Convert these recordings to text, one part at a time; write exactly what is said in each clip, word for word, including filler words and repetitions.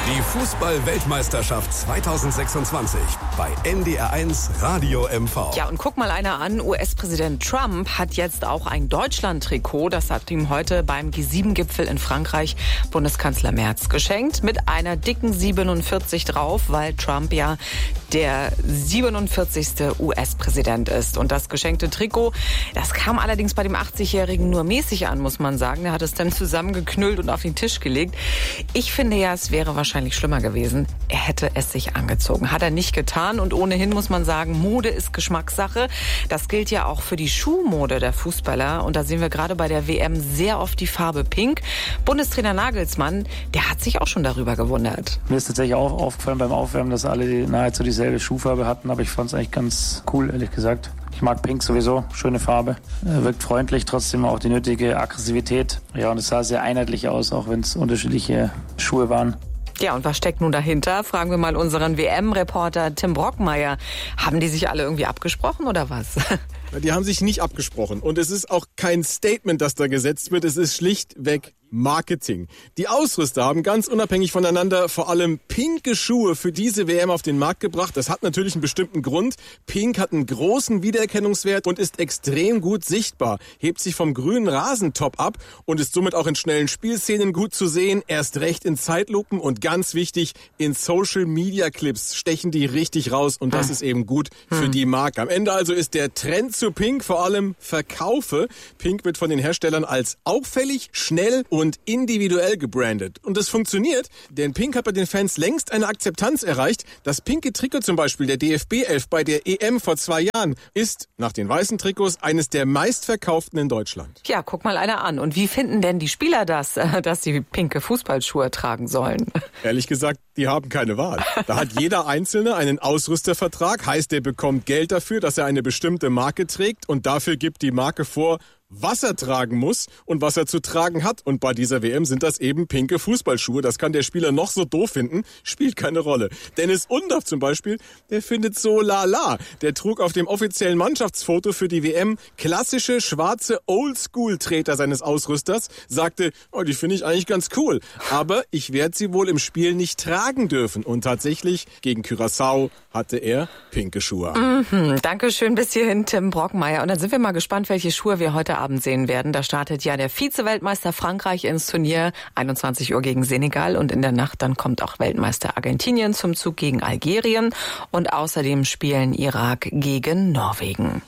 Die Fußball-Weltmeisterschaft zweitausendsechsundzwanzig bei N D R eins Radio M V. Ja, und guck mal einer an, U S-Präsident Trump hat jetzt auch ein Deutschland-Trikot. Das hat ihm heute beim G sieben Gipfel in Frankreich Bundeskanzler Merz geschenkt. Mit einer dicken siebenundvierzig drauf, weil Trump ja der siebenundvierzigste U S-Präsident ist. Und das geschenkte Trikot, das kam allerdings bei dem achtzigjährigen nur mäßig an, muss man sagen. Er hat es dann zusammengeknüllt und auf den Tisch gelegt. Ich finde ja, es wäre wahrscheinlich schlimmer gewesen. Er hätte es sich angezogen. Hat er nicht getan. Und ohnehin muss man sagen, Mode ist Geschmackssache. Das gilt ja auch für die Schuhmode der Fußballer. Und da sehen wir gerade bei der W M sehr oft die Farbe Pink. Bundestrainer Nagelsmann, der hat sich auch schon darüber gewundert. Mir ist tatsächlich auch aufgefallen beim Aufwärmen, dass alle nahezu dieselbe Schuhfarbe hatten. Aber ich fand es eigentlich ganz cool, ehrlich gesagt. Ich mag Pink sowieso, schöne Farbe. Wirkt freundlich, trotzdem auch die nötige Aggressivität. Ja, und es sah sehr einheitlich aus, auch wenn es unterschiedliche Schuhe waren. Ja, und was steckt nun dahinter? Fragen wir mal unseren W M-Reporter Tim Brockmeier. Haben die sich alle irgendwie abgesprochen oder was? Die haben sich nicht abgesprochen. Und es ist auch kein Statement, das da gesetzt wird. Es ist schlichtweg Marketing. Die Ausrüster haben ganz unabhängig voneinander vor allem pinke Schuhe für diese W M auf den Markt gebracht. Das hat natürlich einen bestimmten Grund. Pink hat einen großen Wiedererkennungswert und ist extrem gut sichtbar. Hebt sich vom grünen Rasentop ab und ist somit auch in schnellen Spielszenen gut zu sehen. Erst recht in Zeitlupen und ganz wichtig, in Social-Media-Clips stechen die richtig raus. Und das ist eben gut für die Marke. Am Ende also ist der Trend zu Pink vor allem Verkaufe. Pink wird von den Herstellern als auffällig, schnell und individuell gebrandet. Und das funktioniert, denn Pink hat bei den Fans längst eine Akzeptanz erreicht. Das pinke Trikot zum Beispiel der D F B elf bei der E M vor zwei Jahren ist nach den weißen Trikots eines der meistverkauften in Deutschland. Ja, guck mal einer an. Und wie finden denn die Spieler das, dass sie pinke Fußballschuhe tragen sollen? Ehrlich gesagt, die haben keine Wahl. Da hat jeder Einzelne einen Ausrüstervertrag, heißt, er bekommt Geld dafür, dass er eine bestimmte Marke trägt und dafür gibt die Marke vor, was er tragen muss und was er zu tragen hat. Und bei dieser W M sind das eben pinke Fußballschuhe. Das kann der Spieler noch so doof finden, spielt keine Rolle. Dennis Undaff zum Beispiel, der findet so lala. Der trug auf dem offiziellen Mannschaftsfoto für die W M klassische schwarze Oldschool-Treter seines Ausrüsters, sagte, oh, die finde ich eigentlich ganz cool. Aber ich werde sie wohl im Spiel nicht tragen dürfen. Und tatsächlich, gegen Curaçao hatte er pinke Schuhe an. Mhm, Dankeschön bis hierhin, Tim Brockmeier. Und dann sind wir mal gespannt, welche Schuhe wir heute Abend sehen werden. Da startet ja der Vize-Weltmeister Frankreich ins Turnier, einundzwanzig Uhr gegen Senegal, und in der Nacht dann kommt auch Weltmeister Argentinien zum Zug gegen Algerien und außerdem spielen Irak gegen Norwegen.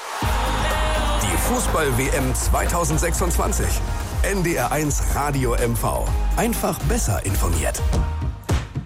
Die Fußball-W M zweitausendsechsundzwanzig. N D R eins Radio M V. Einfach besser informiert.